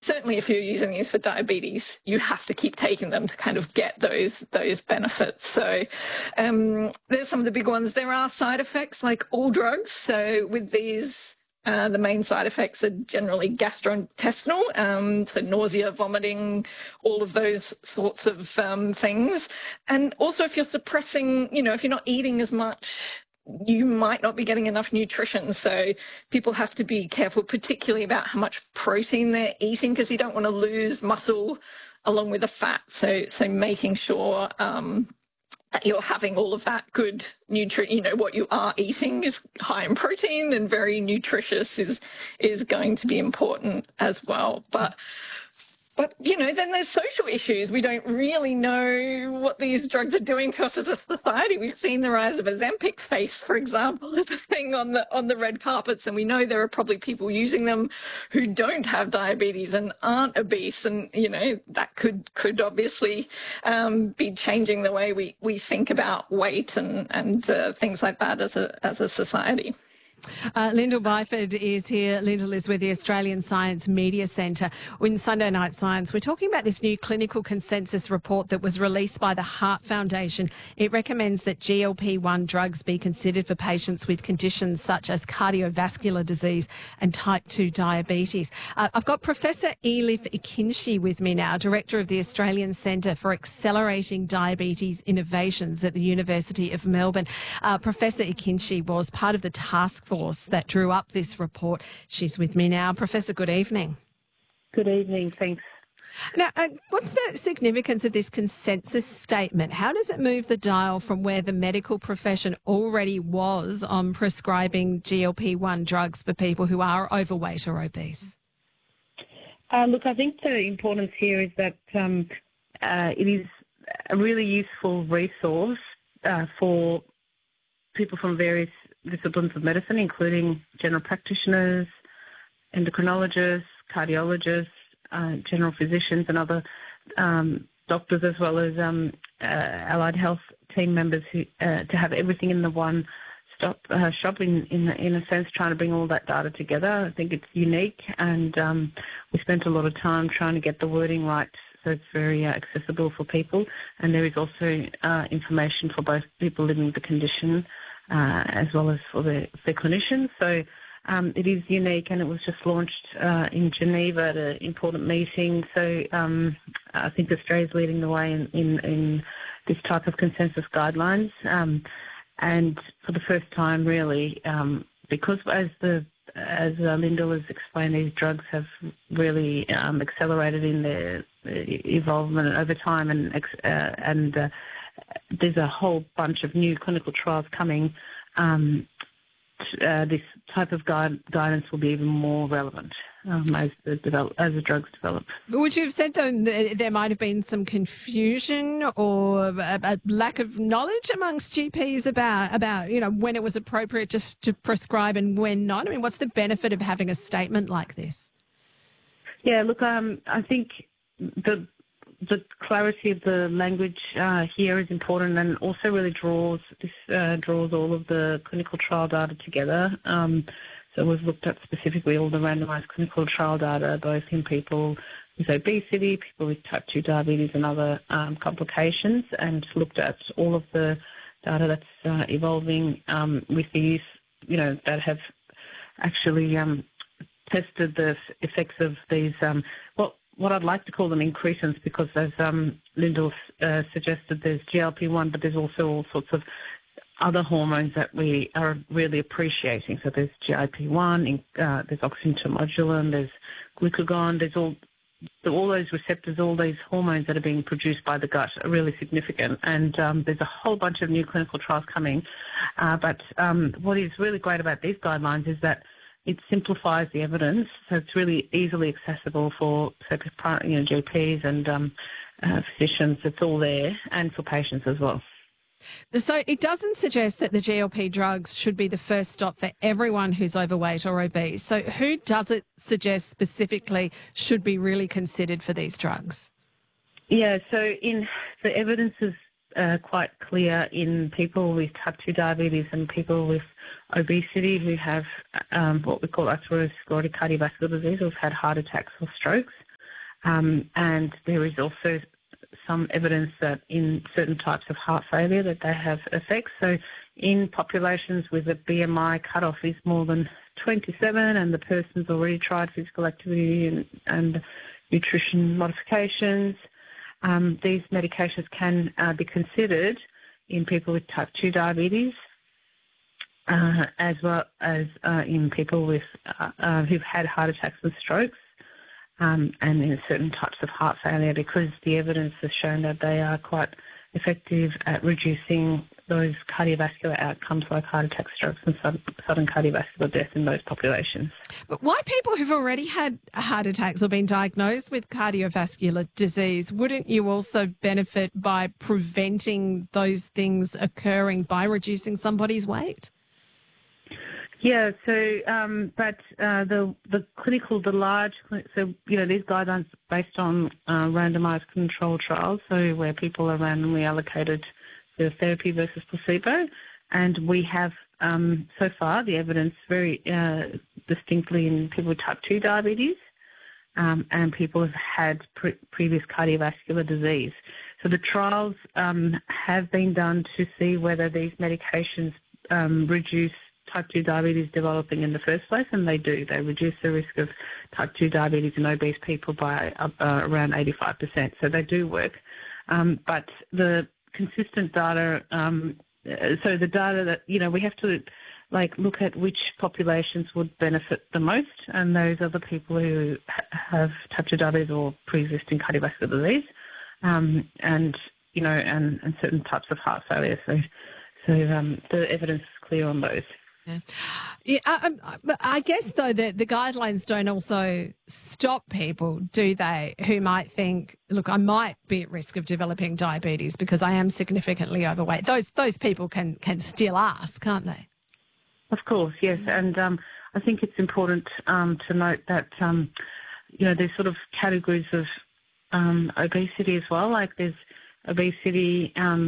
certainly if you're using these for diabetes, you have to keep taking them to kind of get those benefits. So there's some of the big ones. There are side effects like all drugs. So with these, the main side effects are generally gastrointestinal, so nausea, vomiting, all of those sorts of things. And also if you're suppressing, if you're not eating as much, you might not be getting enough nutrition. So people have to be careful, particularly about how much protein they're eating, because you don't want to lose muscle along with the fat. So making sure that you're having all of that good nutrient, what you are eating is high in protein and very nutritious is going to be important as well. But then there's social issues. We don't really know what these drugs are doing to us as a society. We've seen the rise of Ozempic face, for example, as a thing on the red carpets, and we know there are probably people using them who don't have diabetes and aren't obese, and that could obviously be changing the way we think about weight and things like that as a society. Lyndall Byford is here. Lyndall is with the Australian Science Media Centre. In Sunday Night Science, we're talking about this new clinical consensus report that was released by the Heart Foundation. It recommends that GLP-1 drugs be considered for patients with conditions such as cardiovascular disease and type 2 diabetes. I've got Professor Elif Ekinci with me now, Director of the Australian Centre for Accelerating Diabetes Innovations at the University of Melbourne. Professor Ekinci was part of the task force that drew up this report. She's with me now. Professor, good evening. Good evening, thanks. Now, what's the significance of this consensus statement? How does it move the dial from where the medical profession already was on prescribing GLP-1 drugs for people who are overweight or obese? Look, I think the importance here is that it is a really useful resource for people from various disciplines of medicine, including general practitioners, endocrinologists, cardiologists, general physicians and other doctors, as well as allied health team members who to have everything in the one-stop shop in a sense, trying to bring all that data together. I think it's unique, and we spent a lot of time trying to get the wording right so it's very accessible for people. And there is also information for both people living with the condition as well as for their clinicians. So it is unique, and it was just launched in Geneva at an important meeting. So I think Australia's leading the way in this type of consensus guidelines. And for the first time, really, because as Lyndall has explained, these drugs have really accelerated in their evolvement over time, and there's a whole bunch of new clinical trials coming. This type of guidance will be even more relevant as the drugs develop. Would you have said, though, there might have been some confusion or a lack of knowledge amongst GPs about when it was appropriate just to prescribe and when not? I mean, what's the benefit of having a statement like this? Yeah, look, I think the clarity of the language here is important, and also really draws all of the clinical trial data together. So we've looked at specifically all the randomised clinical trial data, both in people with obesity, people with type 2 diabetes and other complications, and looked at all of the data that's evolving with the use, that have actually tested the effects of these what I'd like to call them incretins, because as Lyndall suggested, there's GLP-1, but there's also all sorts of other hormones that we are really appreciating. So there's GLP-1, there's oxyntomodulin, there's glucagon, there's all those receptors, all these hormones that are being produced by the gut are really significant. And there's a whole bunch of new clinical trials coming. But what is really great about these guidelines is that it simplifies the evidence, so it's really easily accessible for GPs and physicians. It's all there, and for patients as well. So it doesn't suggest that the GLP drugs should be the first stop for everyone who's overweight or obese. So who does it suggest specifically should be really considered for these drugs? Yeah, so the evidence is quite clear in people with type 2 diabetes and people with obesity who have what we call atherosclerotic cardiovascular disease, who've had heart attacks or strokes. And there is also some evidence that in certain types of heart failure that they have effects. So in populations with a BMI cutoff is more than 27 and the person's already tried physical activity and nutrition modifications, these medications can be considered in people with type 2 diabetes, as well as in people with who've had heart attacks and strokes, and in certain types of heart failure, because the evidence has shown that they are quite effective at reducing those cardiovascular outcomes like heart attacks, strokes and sudden cardiovascular death in those populations. But why people who've already had heart attacks or been diagnosed with cardiovascular disease, wouldn't you also benefit by preventing those things occurring by reducing somebody's weight? Yeah, so but the large, so these guidelines are based on randomised controlled trials, so where people are randomly allocated to therapy versus placebo, and we have so far the evidence very distinctly in people with type 2 diabetes and people who've had previous cardiovascular disease. So the trials have been done to see whether these medications reduce type 2 diabetes developing in the first place, and they do. They reduce the risk of type 2 diabetes in obese people by around 85%. So they do work. But the consistent data, so the data that, we have to look at which populations would benefit the most, and those are the people who have type 2 diabetes or pre-existing cardiovascular disease, and certain types of heart failure. So the evidence is clear on those. Yeah, I guess, though, that the guidelines don't also stop people, do they, who might think, look, I might be at risk of developing diabetes because I am significantly overweight. Those people can still ask, can't they? Of course, yes. And I think it's important to note that, there's sort of categories of obesity as well. Like there's obesity,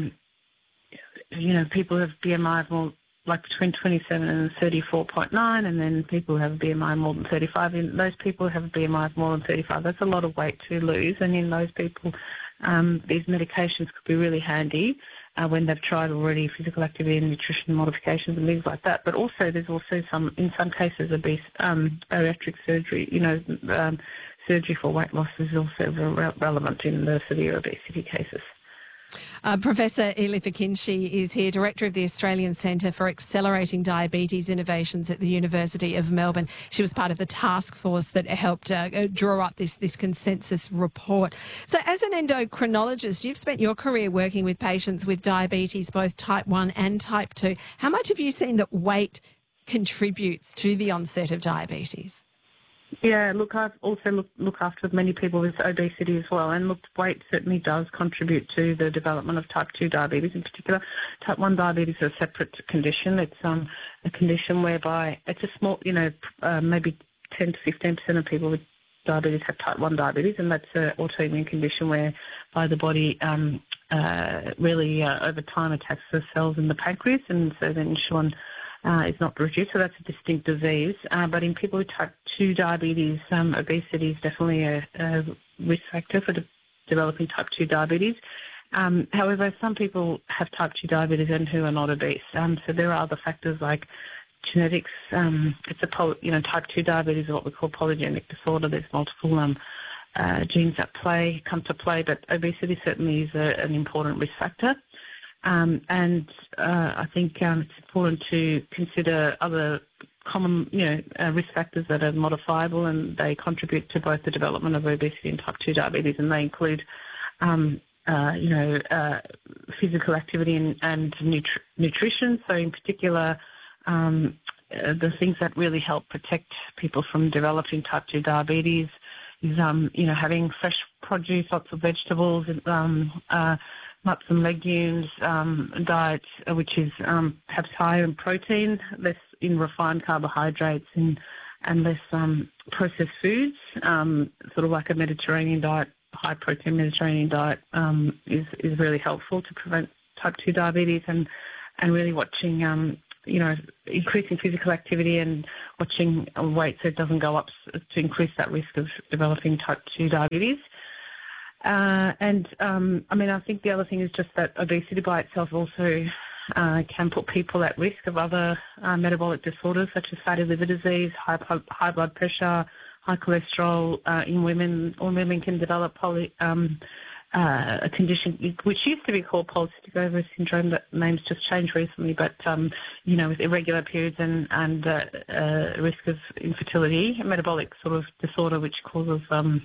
people have BMI of more between 27 and 34.9, and then people who have a BMI more than 35. And those people who have a BMI of more than 35, that's a lot of weight to lose. And in those people, these medications could be really handy when they've tried already physical activity and nutrition modifications and things like that. But also, there's also in some cases, bariatric surgery. Surgery for weight loss is also relevant in the severe obesity cases. Professor Elif Ekinci is here, Director of the Australian Centre for Accelerating Diabetes Innovations at the University of Melbourne. She was part of the task force that helped draw up this consensus report. So as an endocrinologist, you've spent your career working with patients with diabetes, both type 1 and type 2. How much have you seen that weight contributes to the onset of diabetes? Yeah, look, I've also looked after many people with obesity as well, and weight certainly does contribute to the development of type 2 diabetes in particular. Type 1 diabetes is a separate condition. It's a condition whereby it's a small, maybe 10 to 15% of people with diabetes have type 1 diabetes, and that's an autoimmune condition whereby the body really over time attacks the cells in the pancreas, and so then insulin is not reduced, so that's a distinct disease. But in people with type 2 diabetes, obesity is definitely a risk factor for developing type 2 diabetes. However, some people have type 2 diabetes and who are not obese. So there are other factors like genetics. Type 2 diabetes is what we call polygenic disorder. There's multiple genes that come to play, but obesity certainly is an important risk factor. I think it's important to consider other common, risk factors that are modifiable, and they contribute to both the development of obesity and type 2 diabetes, and they include, physical activity and nutrition. So in particular, the things that really help protect people from developing type 2 diabetes is, having fresh produce, lots of vegetables, nuts and legumes, diet which is perhaps higher in protein, less in refined carbohydrates, and less processed foods, sort of like a Mediterranean diet, high protein Mediterranean diet is really helpful to prevent type 2 diabetes, and really watching increasing physical activity and watching weight so it doesn't go up to increase that risk of developing type 2 diabetes. I think the other thing is just that obesity by itself also can put people at risk of other metabolic disorders such as fatty liver disease, high blood pressure, high cholesterol in women. Or women can develop a condition which used to be called polycystic ovary syndrome. That name's just changed recently, but with irregular periods and risk of infertility, a metabolic sort of disorder which causes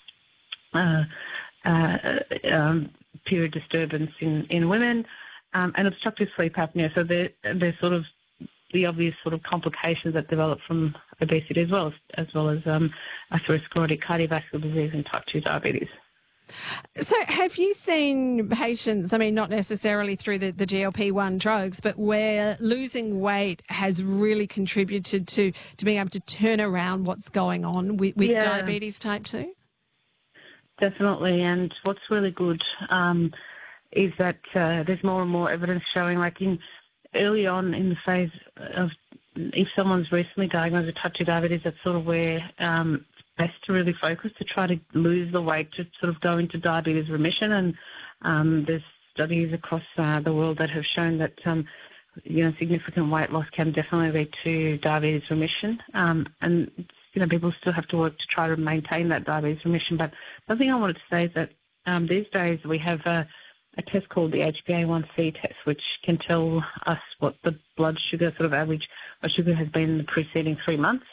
period disturbance in women, and obstructive sleep apnea. So they're sort of the obvious sort of complications that develop from obesity as well as atherosclerotic cardiovascular disease and type 2 diabetes. So have you seen patients, not necessarily through the GLP-1 drugs, but where losing weight has really contributed to being able to turn around what's going on with diabetes type 2? Definitely, and what's really good is that there's more and more evidence showing, early on in the phase of if someone's recently diagnosed with type 2 diabetes, that's sort of where best to really focus to try to lose the weight to sort of go into diabetes remission. And there's studies across the world that have shown that significant weight loss can definitely lead to diabetes remission. And people still have to work to try to maintain that diabetes remission. But the thing I wanted to say is that these days we have a test called the HbA1c test, which can tell us what the blood sugar sort of average blood sugar has been in the preceding 3 months.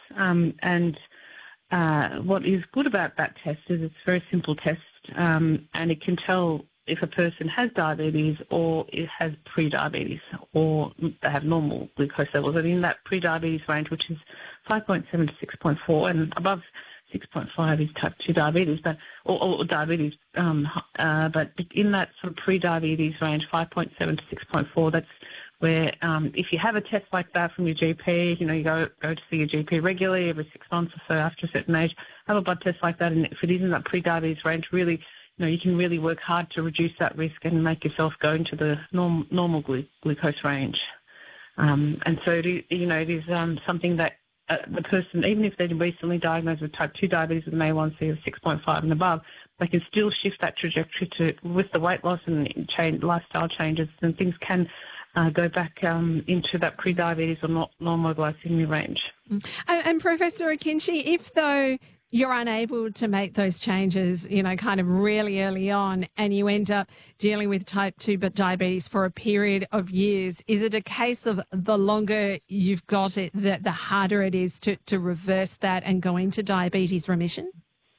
What is good about that test is it's a very simple test, and it can tell if a person has diabetes or it has pre-diabetes or they have normal glucose levels. And in that pre-diabetes range, which is 5.7 to 6.4, and above 6.5 is type 2 diabetes, or diabetes. But in that sort of pre-diabetes range, 5.7 to 6.4, that's where if you have a test like that from your GP, you go to see your GP regularly every 6 months or so after a certain age, have a blood test like that, and if it is in that pre-diabetes range, really, you can really work hard to reduce that risk and make yourself go into the normal glucose range. And so it is something that the person, even if they're recently diagnosed with type 2 diabetes with an A1C of 6.5 and above, they can still shift that trajectory with the weight loss and lifestyle changes, and things can go back into that pre-diabetes or normal glycemia range. And Professor Akinci, if though you're unable to make those changes, kind of really early on, and you end up dealing with type 2 diabetes for a period of years, is it a case of the longer you've got it, the harder it is to reverse that and go into diabetes remission?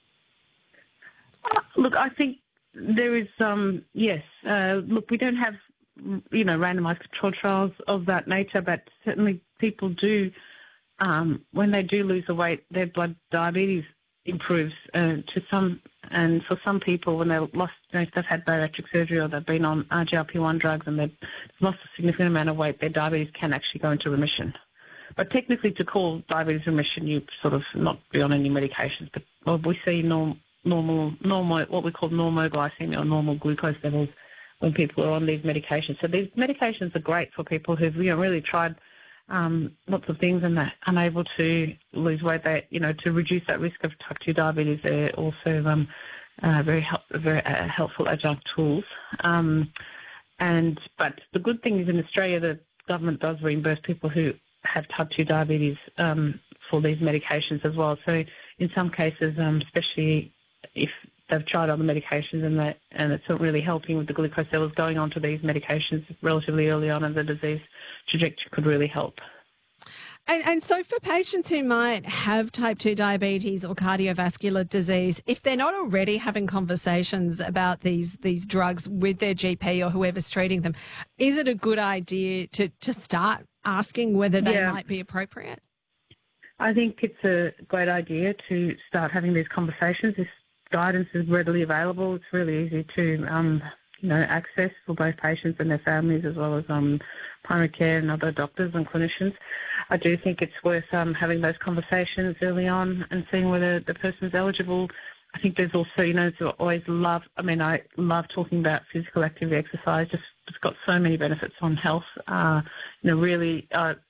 Look, I think there is yes. Look, we don't have randomized control trials of that nature, but certainly people do, when they do lose the weight, their blood diabetes improves to some, and for some people when they've lost, if they've had bariatric surgery or they've been on GLP-1 drugs and they've lost a significant amount of weight, their diabetes can actually go into remission. But technically, to call diabetes remission, you sort of not be on any medications, but we see normal, what we call normoglycemia or normal glucose levels when people are on these medications. So these medications are great for people who've really tried lots of things and they're unable to lose weight. They, to reduce that risk of type 2 diabetes, they're also very helpful adjunct tools. But the good thing is in Australia, the government does reimburse people who have type 2 diabetes for these medications as well. So in some cases, especially if they've tried other medications and it's not really helping with the glucose levels, going on to these medications relatively early on in the disease trajectory could really help. And so for patients who might have type 2 diabetes or cardiovascular disease, if they're not already having conversations about these drugs with their GP or whoever's treating them, is it a good idea to start asking whether they might be appropriate? I think it's a great idea to start having these conversations. This guidance is readily available. It's really easy to access for both patients and their families, as well as primary care and other doctors and clinicians. I do think it's worth having those conversations early on and seeing whether the person's eligible. I think there's also, I love talking about physical activity exercise. It's got so many benefits on health.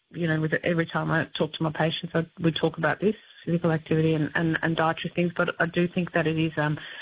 with every time I talk to my patients, we talk about this, physical activity and dietary things. But I do think that it is